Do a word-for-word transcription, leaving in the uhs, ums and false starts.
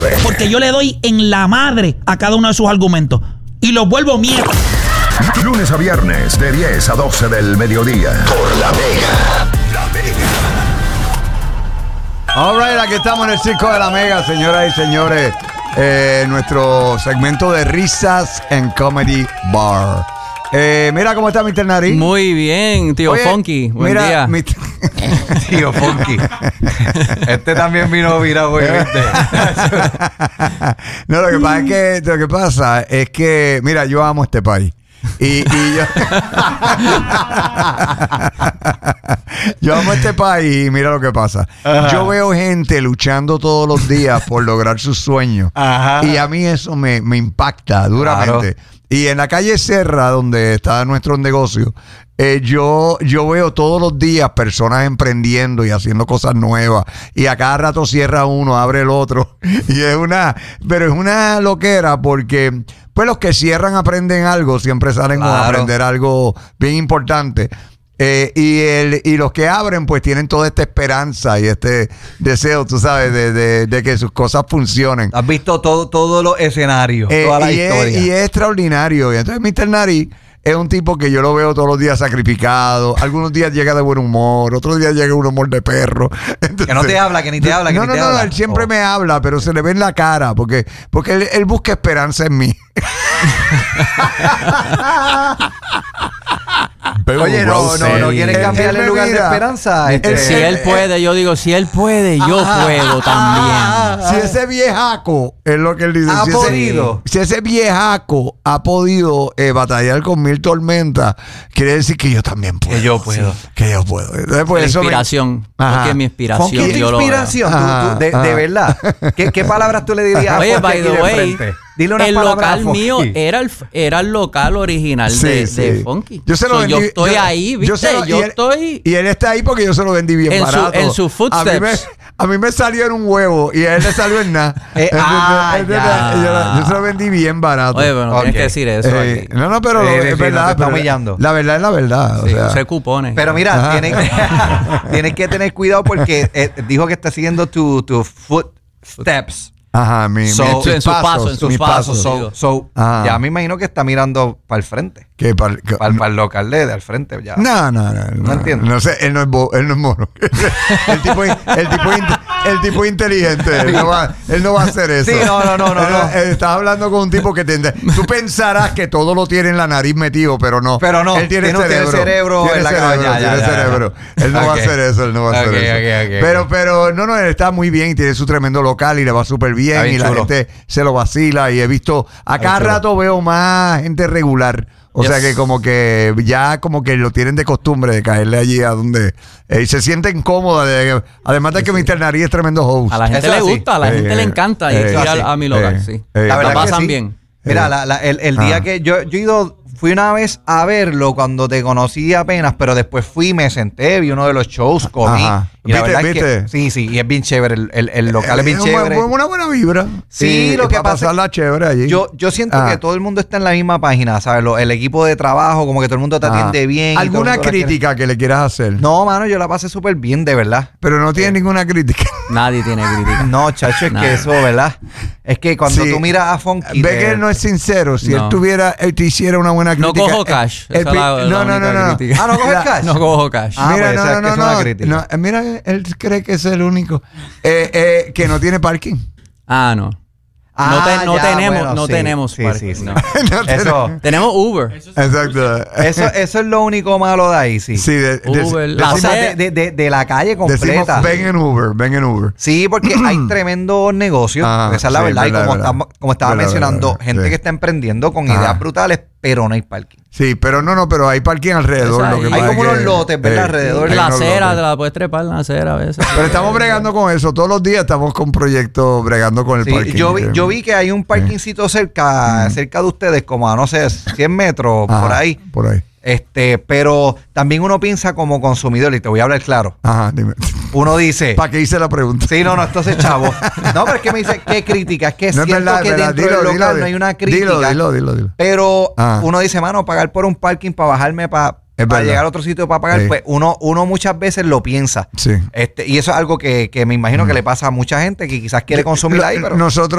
Porque yo le doy en la madre a cada uno de sus argumentos y los vuelvo mierda. Lunes a viernes de diez a doce del mediodía. Por La Mega. La Mega. All right, aquí estamos en el Circo de La Mega, señoras y señores. Eh, nuestro segmento de risas en Comedy Bar. Eh, mira cómo está mister Nariz. Muy bien, tío. Oye, Funky. Buen mira, día. mister Tío Funky. Este también vino virado hoy, ¿viste? No, lo que pasa es que lo que pasa es que, mira, yo amo este país. Y, y yo yo amo este país y mira lo que pasa. Ajá. Yo veo gente luchando todos los días por lograr sus sueños. Ajá. Y a mí eso me, me impacta duramente. Claro. Y en la calle Serra, donde está nuestro negocio, eh, yo, yo veo todos los días personas emprendiendo y haciendo cosas nuevas. Y a cada rato cierra uno, abre el otro. Y es una, pero es una loquera porque pues los que cierran aprenden algo, siempre salen claro. con aprender algo bien importante. Eh, y, el, y los que abren pues tienen toda esta esperanza y este deseo, tú sabes, de, de, de que sus cosas funcionen. Has visto todo, todos los escenarios, eh, toda la y historia. Es, y es extraordinario. Y entonces mister Nariz es un tipo que yo lo veo todos los días sacrificado. Algunos días llega de buen humor, otros días llega un humor de perro. Entonces, que no te habla, que ni te habla, que no, ni no, te no, habla. No, él siempre oh. me habla, pero se le ve en la cara porque, porque él, él busca esperanza en mí. Oye, no, no, no quieren cambiar el lugar mira, de esperanza. Este, si él puede, yo digo, si él puede, yo ah, puedo también. Ah, si ese viejaco, es lo que él dice, ha si podido. Ese, si ese viejaco ha podido eh, batallar con mil tormentas, quiere decir que yo también puedo. Que yo puedo. Sí, que yo puedo. Entonces, pues, la eso inspiración. Me... Porque es mi inspiración. ¿Con qué yo inspiración? Lo ¿Tú, tú, de, de verdad. ¿Qué, ¿Qué palabras tú le dirías Oye, a by the way, Dile una el local mío Funky. era el, era el local original sí, de, sí. de Funky. Yo, se lo so, vendí, yo estoy yo, ahí, ¿viste? Yo, se lo, yo y él, estoy... Y él está ahí porque yo se lo vendí bien en barato. Su, en sus footsteps. A mí, me, a mí me salió en un huevo y a él le salió en nada. eh, ah, yo, yo, yo se lo vendí bien barato. Oye, pero no okay. tienes que decir eso eh, aquí. No, no, pero eh, es sí, verdad. No te está pero humillando. La verdad es la verdad. Sí, o sea. se cupones. Pero mira, tienes, tienes que tener cuidado porque eh, dijo que está siguiendo tu, tu footsteps. Ajá, mi, so, mi, en sus pasos, en sus pasos. So, so, ya me imagino que está mirando para el frente. ¿Qué? Para pa, pa el local de, de al frente ya. No, no, no. No, no entiendo. No sé, él no es, bo, él no es mono. el, tipo, el, tipo, el tipo inteligente. Él no, va, él no va a hacer eso. Sí, no, no, no. no, él, no. Estás hablando con un tipo que te, tú pensarás que todo lo tiene en la nariz metido, pero no. Pero no. Él tiene tiene cerebro. Tiene cerebro tiene en la cerebro, cabeza. Tiene ya, cerebro. Ya. Él no okay. va a hacer eso. Él no va a hacer okay, eso. Okay, okay, pero, okay. pero, no, no, él está muy bien y tiene su tremendo local y le va súper bien. bien y chulo. La gente se lo vacila. Y he visto, a cada rato veo más gente regular. O yes. sea que como que ya como que lo tienen de costumbre de caerle allí a donde eh, se sienten cómodos. De, además de que sí. mister Nariz es tremendo host. A la gente Eso le gusta, a la eh, gente eh, le encanta eh, ir eh, a, a mi local, eh, sí. Eh, la verdad la pasan sí. bien. Mira, la, la, el, el día ah. que yo, yo he ido, fui una vez a verlo cuando te conocí apenas, pero después fui, me senté, vi uno de los shows, comí. Ajá. Y la ¿Viste, verdad viste? Es que, sí, sí, y es bien chévere, el, el, el local eh, es bien es chévere. Una, una buena vibra. Sí, sí lo que para pasa pasarla chévere allí. Yo, yo siento ah. que todo el mundo está en la misma página, ¿sabes? Lo, el equipo de trabajo, como que todo el mundo te atiende ah. bien. ¿Alguna crítica que le quieras hacer? No, mano, yo la pasé súper bien, de verdad. Pero no tiene eh. ninguna crítica. Nadie tiene crítica. No, chacho, es que eso, ¿verdad? Es que cuando sí. tú miras a Funky... Ve te... que él no es sincero. Si no. él tuviera, él te hiciera una buena crítica... No cojo cash. El, el, la, no, la no, no, no. Ah, ¿no coges cash? No cojo cash. Ah, mira, pues no, esa, no, es no, una no, crítica. no. Mira, él cree que es el único eh, eh, que no tiene parking. Ah, no. Ah, no, te, no ya, tenemos, bueno, no sí, tenemos sí, parking. sí, sí. No. no eso, tenemos Uber. Eso Exacto. Eso, eso es lo único malo de ahí, sí. Sí, de, de, Uber. De, la de, de, de, de la calle completa. Decimos, ven en Uber, ven en Uber. Sí, porque hay tremendos negocios. Ah, esa es la sí, verdad. verdad. Y como, estamos, como estaba verdad, mencionando, verdad, gente sí. que está emprendiendo con ah. ideas brutales, pero no hay parking. Sí, pero no, no, pero hay parking alrededor. Lo que hay como unos que, lotes, ¿verdad? Eh, alrededor. En la acera, te la puedes trepar en la acera a veces. Pero estamos bregando con eso. Todos los días estamos con proyectos bregando con el sí, parking. Yo vi, yo vi que hay un parkingcito cerca, mm. cerca de ustedes, como a, no sé, cien metros, Ajá, por ahí. Por ahí. Este, pero también uno piensa como consumidor, y te voy a hablar claro. Ajá, dime. Uno dice... ¿Para qué hice la pregunta? Sí, no, no, entonces, chavo. No, pero es que me dice, ¿qué crítica? Es que no siento es verdad, que verdad. dentro Dilo, del local dilo, no hay una crítica. Dilo, dilo, dilo, dilo. Pero ah. uno dice, mano, pagar por un parking para bajarme para Es para verdad. llegar a otro sitio para pagar, Sí. pues uno, uno muchas veces lo piensa. Sí. Este, y eso es algo que, que me imagino que le pasa a mucha gente que quizás quiere consumir ahí, pero... Nosotros